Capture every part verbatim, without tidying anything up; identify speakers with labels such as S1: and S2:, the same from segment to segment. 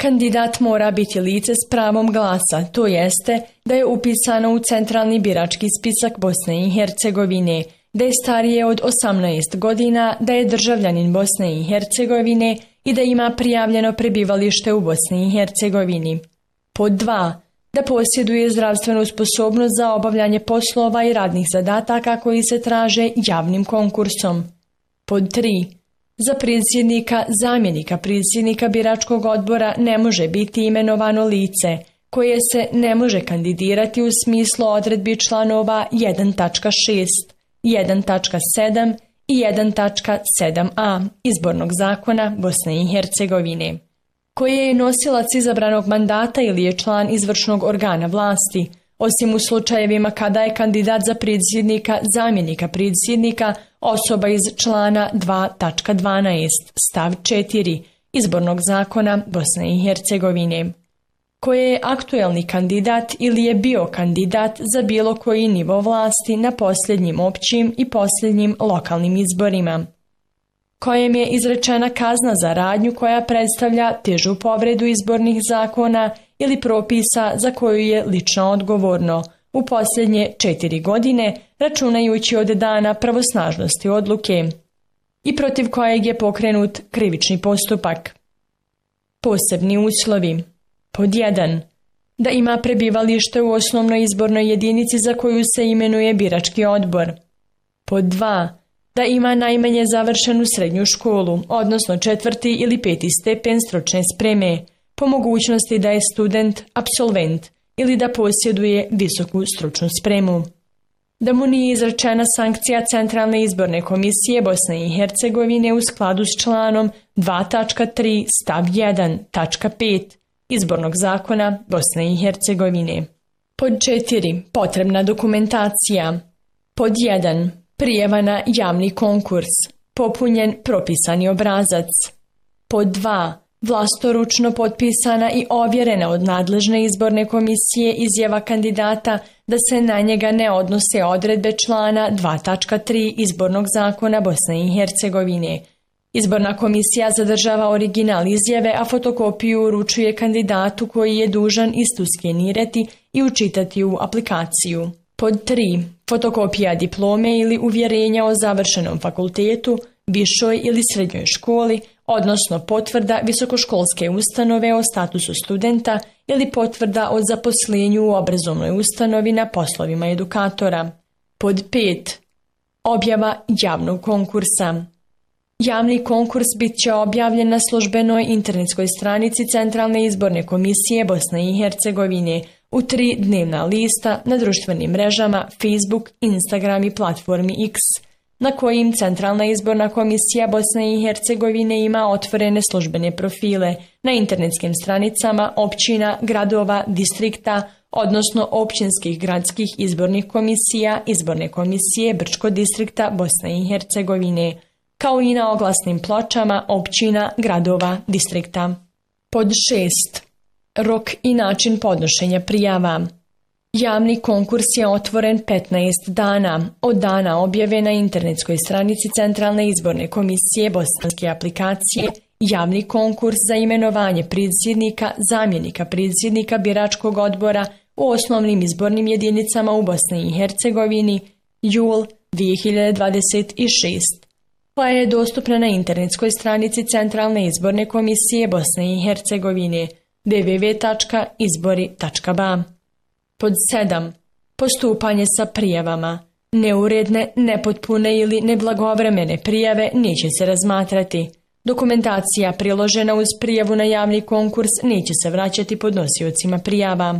S1: Kandidat mora biti lice s pravom glasa, to jeste da je upisano u centralni birački spisak Bosne i Hercegovine, da je starije od osamnaest godina, da je državljanin Bosne i Hercegovine i da ima prijavljeno prebivalište u Bosni i Hercegovini. Pod dva. Da posjeduje zdravstvenu sposobnost za obavljanje poslova i radnih zadataka koji se traže javnim konkursom. Pod tri. Za predsjednika, zamjenika predsjednika biračkog odbora ne može biti imenovano lice koje se ne može kandidirati u smislu odredbi članova jedan tačka šest, jedan tačka sedam i jedan tačka sedam a Izbornog zakona Bosne i Hercegovine, koje je nosilac izabranog mandata ili je član izvršnog organa vlasti, osim u slučajevima kada je kandidat za predsjednika, zamjenika predsjednika osoba iz člana dva tačka dvanaest stav četiri Izbornog zakona Bosne i Hercegovine, koje je aktuelni kandidat ili je bio kandidat za bilo koji nivo vlasti na posljednjim općim i posljednjim lokalnim izborima, kojem je izrečena kazna za radnju koja predstavlja težu povredu izbornih zakona ili propisa za koju je lično odgovorno u posljednje četiri godine, računajući od dana pravosnažnosti odluke, i protiv kojeg je pokrenut krivični postupak. Posebni uslovi. Pod jedan. Da ima prebivalište u osnovnoj izbornoj jedinici za koju se imenuje birački odbor. Pod dva. Da ima najmanje završenu srednju školu, odnosno četvrti ili peti stepen stručne spreme, po mogućnosti da je student, apsolvent ili da posjeduje visoku stručnu spremu. Da mu nije izrečena sankcija Centralne izborne komisije Bosne i Hercegovine u skladu s članom dva tačka tri stav jedan tačka pet Izbornog zakona Bosne i Hercegovine. Pod četiri. Potrebna dokumentacija. Pod jedan. Prijava na javni konkurs. Popunjen propisani obrazac. Pod dva. Vlastoručno potpisana i ovjerena od nadležne izborne komisije izjava kandidata da se na njega ne odnose odredbe člana dva tačka tri Izbornog zakona Bosne i Hercegovine. Izborna komisija zadržava original izjave, a fotokopiju uručuje kandidatu koji je dužan istu skenirati i učitati u aplikaciju. Pod tri. Fotokopija diplome ili uvjerenja o završenom fakultetu, višoj ili srednjoj školi, odnosno potvrda visokoškolske ustanove o statusu studenta ili potvrda o zaposlenju u obrazovnoj ustanovi na poslovima edukatora. Pod pet. Objava javnog konkursa. Javni konkurs bit će objavljen na službenoj internetskoj stranici Centralne izborne komisije Bosne i Hercegovine u tri dnevna lista na društvenim mrežama Facebook, Instagram i platformi X, na kojim Centralna izborna komisija Bosne i Hercegovine ima otvorene službene profile na internetskim stranicama općina, gradova, distrikta, odnosno općinskih gradskih izbornih komisija, izborne komisije Brčko distrikta Bosne i Hercegovine, kao i na oglasnim pločama općina, gradova, distrikta. Pod šest. Rok i način podnošenja prijava. Javni konkurs je otvoren petnaest dana od dana objave na internetskoj stranici Centralne izborne komisije bosanske aplikacije Javni konkurs za imenovanje predsjednika, zamjenika predsjednika biračkog odbora u osnovnim izbornim jedinicama u Bosni i Hercegovini, jul dvije hiljade dvadeset šeste. koja je dostupna na internetskoj stranici Centralne izborne komisije Bosne i Hercegovine w w w tačka izbori tačka b a. Pod sedam. Postupanje sa prijavama. Neuredne, nepotpune ili neblagovremene prijave neće se razmatrati. Dokumentacija priložena uz prijavu na javni konkurs neće se vraćati podnosiocima prijava.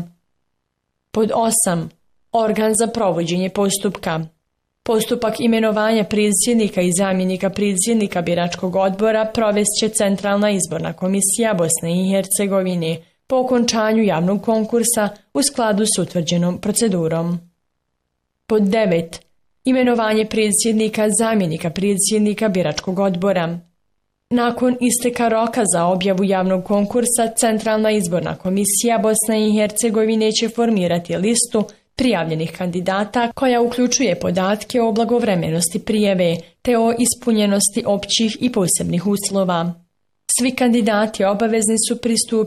S1: Pod osam. Organ za provođenje postupka. Postupak imenovanja predsjednika i zamjenika predsjednika biračkog odbora provest će Centralna izborna komisija Bosne i Hercegovine po okončanju javnog konkursa u skladu s utvrđenom procedurom. Pod devet. Imenovanje predsjednika, zamjenika predsjednika biračkog odbora. Nakon isteka roka za objavu javnog konkursa, Centralna izborna komisija Bosne i Hercegovine će formirati listu prijavljenih kandidata koja uključuje podatke o blagovremenosti prijave te o ispunjenosti općih i posebnih uslova. Svi kandidati obavezni su pristupiti